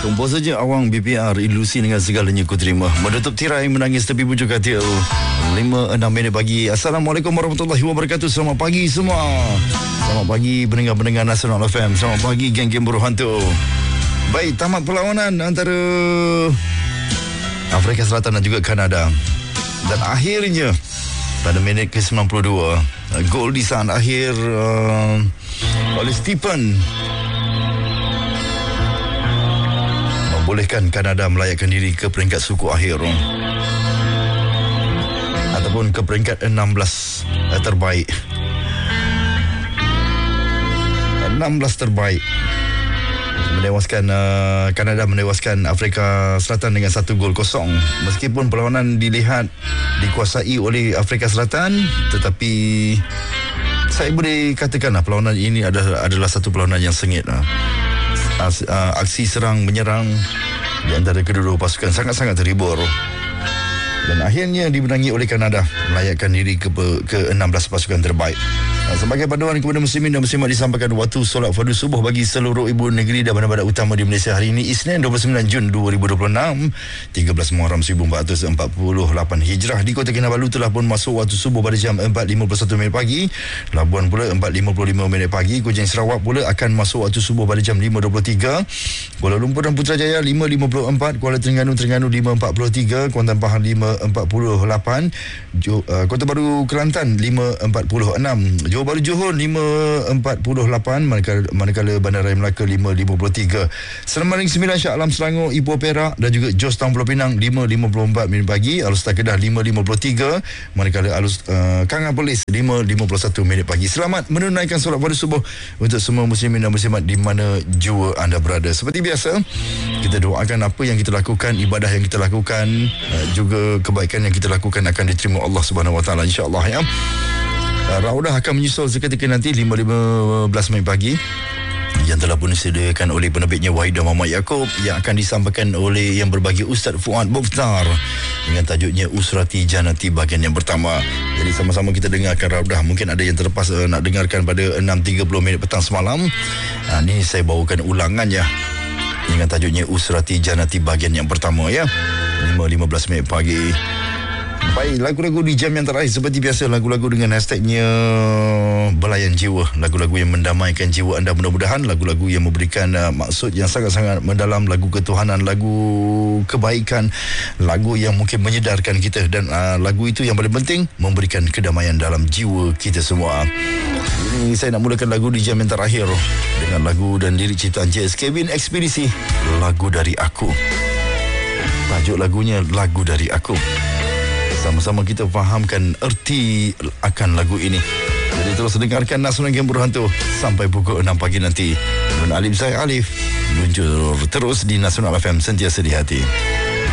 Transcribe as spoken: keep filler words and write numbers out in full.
Komposer je awang B P R, ilusi dengan segalanya ku terima. Menutup tirai menangis tepi bujuk katil. lima enam minit pagi. Assalamualaikum warahmatullahi wabarakatuh. Selamat pagi semua. Selamat pagi pendengar-pendengar Nasional F M. Selamat pagi geng-geng buruh hantu. Baik, tamat perlawanan antara Afrika Selatan dan juga Kanada. Dan akhirnya pada minit ke sembilan puluh dua, gol di saat akhir uh, oleh Stephen membolehkan Kanada melayakkan diri ke peringkat suku akhir ataupun ke peringkat enam belas terbaik. enam belas terbaik. Menewaskan uh, Kanada menewaskan Afrika Selatan dengan satu gol kosong. Meskipun perlawanan dilihat dikuasai oleh Afrika Selatan, tetapi saya boleh katakanlah perlawanan ini adalah adalah satu perlawanan yang sengit. Uh. Aksi serang menyerang di antara kedua-dua pasukan sangat-sangat terhibur. Dan akhirnya dimenangi oleh Kanada, melayakkan diri ke, ke enam belas pasukan terbaik. Sebagai panduan kepada muslimin dan muslimat, disampaikan waktu solat fardu subuh bagi seluruh ibu negeri dan bandar-bandar utama di Malaysia hari ini, Isnin dua puluh sembilan Jun dua ribu dua puluh enam, tiga belas Muharram seribu empat ratus empat puluh lapan Hijrah. Di Kota Kinabalu telah pun masuk waktu subuh pada jam empat lima puluh satu minit pagi. Labuan pula empat lima puluh lima minit pagi. Kujang Sarawak pula akan masuk waktu subuh pada jam lima dua puluh tiga. Kuala Lumpur dan Putrajaya lima lima puluh empat. Kuala Terengganu Terengganu lima empat puluh tiga. Kuantan Pahang lima empat puluh lapan. Jo, uh, Kota Baru Kelantan lima empat puluh enam. Johor Bahru Johor lima empat puluh lapan, manakala, manakala Bandaraya Melaka lima lima puluh tiga. Serambaring sembilan, Shah Alam Selangor, Ipoh Perak dan juga Jos Town Pulau Pinang lima lima puluh empat minit pagi. Alustar Kedah lima lima puluh tiga, manakala Alus uh, Kangar Perlis lima lima puluh satu minit pagi. Selamat menunaikan solat fardu subuh untuk semua muslimin dan muslimat di mana jua anda berada. Seperti biasa, kita doakan apa yang kita lakukan, ibadah yang kita lakukan, uh, juga kebaikan yang kita lakukan akan diterima Allah Subhanahu Wa Taala, insya-Allah ya. Raudah akan menyusul seketika nanti lima lima belas minit pagi yang telah pun disediakan oleh penerbitnya Wahidah Muhammad Yaakob, yang akan disampaikan oleh yang berbagi Ustaz Fuad Mukhtar dengan tajuknya Usrati Janati bahagian yang pertama. Jadi sama-sama kita dengarkan Raudah. Mungkin ada yang terlepas uh, nak dengarkan pada enam tiga puluh minit petang semalam. uh, Ini saya bawakan ulangan ya, dengan tajuknya Usrati Janati bahagian yang pertama ya, lima lima belas minit pagi. Baik, lagu-lagu di jam yang terakhir seperti biasa, lagu-lagu dengan hashtagnya Belayan Jiwa, lagu-lagu yang mendamaikan jiwa anda mudah-mudahan, lagu-lagu yang memberikan uh, maksud yang sangat-sangat mendalam, lagu ketuhanan, lagu kebaikan, lagu yang mungkin menyedarkan kita, dan uh, lagu itu yang paling penting memberikan kedamaian dalam jiwa kita semua. Ini saya nak mulakan lagu di jam yang terakhir dengan lagu dan lirik ciptaan J S Kevin Ekspedisi, Lagu Dari Aku. Tajuk lagunya Lagu Dari Aku. Sama-sama kita fahamkan erti akan lagu ini. Jadi terus dengarkan Nasional Game Buruh Hantu sampai pukul enam pagi nanti. Nun Alif saya Alif, luncur terus di Nasional F M, sentiasa di hati.